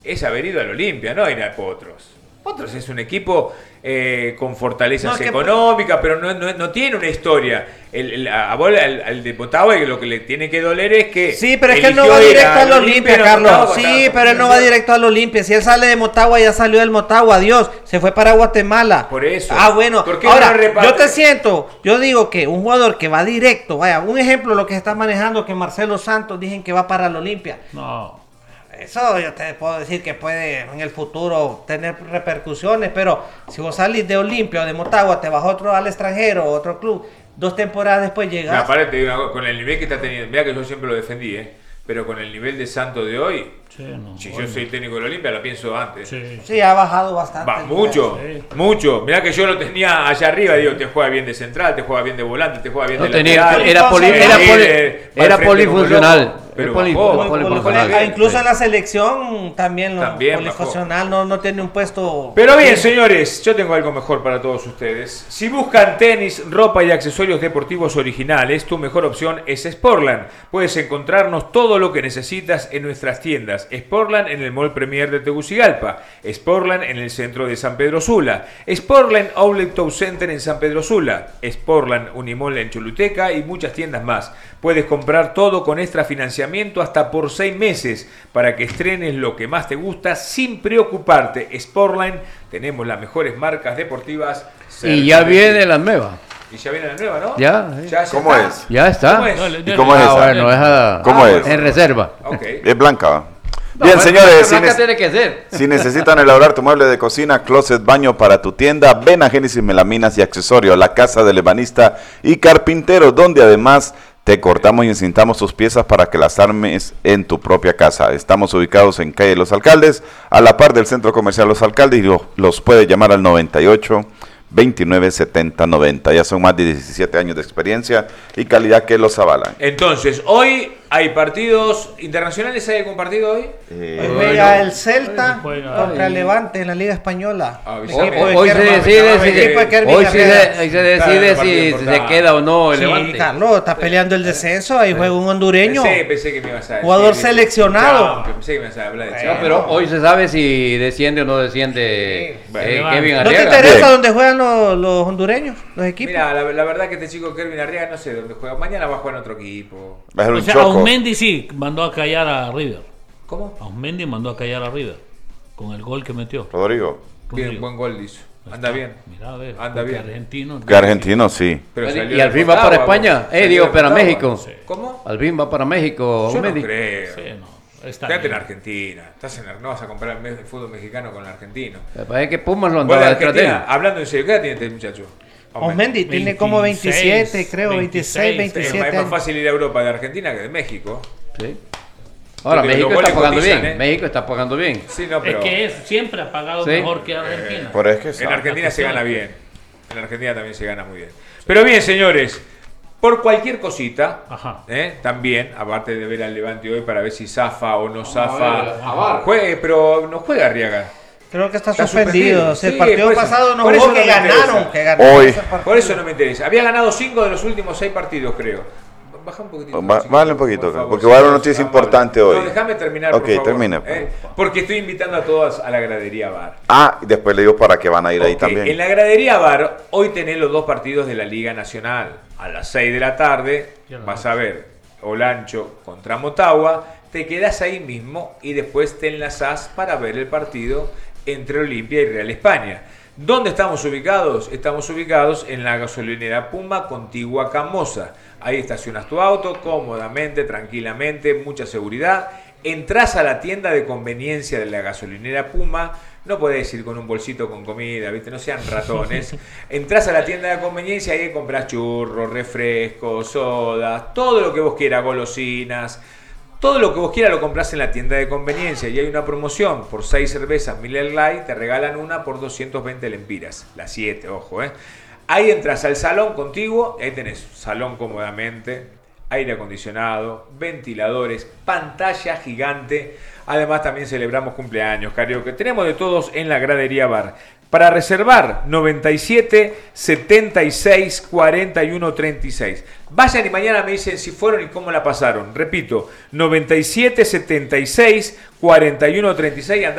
es haber ido al Olimpia, no ir a Potros. Potros es un equipo con fortalezas económicas, pero no tiene una historia. Al de Motagua lo que le tiene que doler es que... Sí, pero es que él no va directo al Olimpia, Carlos. Sí, pero él no va directo al Olimpia. Si él sale de Motagua, ya salió del Motagua, adiós. Se fue para Guatemala. Por eso. Bueno. Ahora, yo digo que un jugador que va directo, vaya, un ejemplo lo que se está manejando, que Marcelo Santos dicen que va para el Olimpia. No. Eso yo te puedo decir que puede en el futuro tener repercusiones, pero si vos salís de Olimpia o de Motagua, te vas otro al extranjero, otro club, 2 temporadas después llegas. Aparte, con el nivel que está teniendo, mira que yo siempre lo defendí, pero con el nivel de Santos de hoy, si yo soy técnico del Olimpia, lo pienso antes. Sí, ha bajado bastante. Mucho. Mirá que yo lo tenía allá arriba, digo, te juega bien de central, te juega bien de volante, te juega bien de lateral. Era polifuncional. Incluso en la selección también polifuncional no tiene un puesto. Pero bien, señores, yo tengo algo mejor para todos ustedes. Si buscan tenis, ropa y accesorios deportivos originales, tu mejor opción es Sportland. Puedes encontrarnos todo lo que necesitas en nuestras tiendas. Sportland en el Mall Premier de Tegucigalpa, Sportland en el centro de San Pedro Sula, Sportland Outlet Tow Center en San Pedro Sula, Sportland Unimall en Choluteca y muchas tiendas más. Puedes comprar todo con extra financiamiento hasta por 6 meses para que estrenes lo que más te gusta sin preocuparte. Sportline, tenemos las mejores marcas deportivas. Y ya viene la nueva. Y ya viene la nueva, ¿no? Ya. ¿Cómo es? Ya está. ¿Cómo es? ¿Y cómo es esa? Bueno, ¿Cómo es? En reserva. Okay. Es blanca. No, bien, señores, tiene que ser. Si necesitan elaborar tu mueble de cocina, closet, baño para tu tienda, ven a Génesis Melaminas y Accesorios, la casa del ebanista y carpintero, donde además te cortamos y encintamos tus piezas para que las armes en tu propia casa. Estamos ubicados en calle Los Alcaldes, a la par del Centro Comercial Los Alcaldes, y los puede llamar al 98 29 70 90. Ya son más de 17 años de experiencia y calidad que los avalan. Entonces, hoy hay partidos internacionales. ¿Hay algún partido hoy? Hoy juega el Celta contra el Levante en la Liga Española. Hoy se decide si se queda o no el Levante. Carlos, está peleando el descenso. Ahí juega un hondureño. Pensé que me ibas a decir. Jugador seleccionado. Pensé que me ibas a hablar de Chavo. Pero hoy se sabe si desciende o no desciende Kevin Arriaga. ¿No te interesa dónde juegan los hondureños, los equipos? Mira, la verdad que este chico Kevin Arriaga no sé dónde juega. Mañana va a jugar en otro equipo. Va a ser un choco. Mendy sí mandó a callar a River. ¿Cómo? Mendy mandó a callar a River con el gol que metió. Rodrigo. Bien, buen gol hizo. Anda bien. Mirá, a ver, anda bien. Que argentino, sí. ¿Y al fin va para España? Digo, para México. Sí. ¿Cómo? Al fin va para México. Yo no Mendy. creo. Sí, Quédate en Argentina. No vas a comprar el fútbol mexicano con el argentino. Parece que Pumas lo andaba detrás de él. Hablando en serio, ¿qué edad tiene este muchacho? Mendy tiene como 27, creo, 26, 27 Es más fácil ir a Europa de Argentina que de México. Sí. Ahora, México está pagando bien. México está pagando bien. Sí, no, pero... Es que siempre ha pagado mejor que Argentina. En Argentina se gana bien. En Argentina también se gana muy bien. Pero bien, señores, por cualquier cosita, también, aparte de ver al Levante hoy para ver si zafa o no zafa, pero no juega Arriaga. Creo que está suspendido. El partido pasado no jugó, que ganaron. Hoy. Por eso no me interesa. Había ganado 5 de los últimos 6 partidos, creo. Baja un poquitito. Vale un poquito, porque va a haber una noticia importante hoy. No, déjame terminar, por favor. Termina. Porque estoy invitando a todos a la gradería bar. Y después le digo para que van a ir ahí también. En la gradería bar, hoy tenés los 2 partidos de la Liga Nacional. A las 6 de la tarde vas a ver Olancho contra Motagua. Te quedás ahí mismo y después te enlazás para ver el partido entre Olimpia y Real España. ¿Dónde estamos ubicados? Estamos ubicados en la gasolinera Puma, contigua a Camosa. Ahí estacionas tu auto cómodamente, tranquilamente, mucha seguridad. Entrás a la tienda de conveniencia de la gasolinera Puma. No podés ir con un bolsito con comida, ¿viste? No sean ratones. Entrás a la tienda de conveniencia y ahí compras churros, refrescos, sodas, todo lo que vos quieras, golosinas. Todo lo que vos quieras lo compras en la tienda de conveniencia y hay una promoción. Por 6 cervezas Miller Lite te regalan una por 220 lempiras. Las 7, ojo, Ahí entras al salón contiguo, ahí tenés salón cómodamente, aire acondicionado, ventiladores, pantalla gigante. Además también celebramos cumpleaños, karaoke. Tenemos de todos en la gradería bar. Para reservar, 97 76 41 36. Vayan y mañana me dicen si fueron y cómo la pasaron. Repito, 97 76 41 36.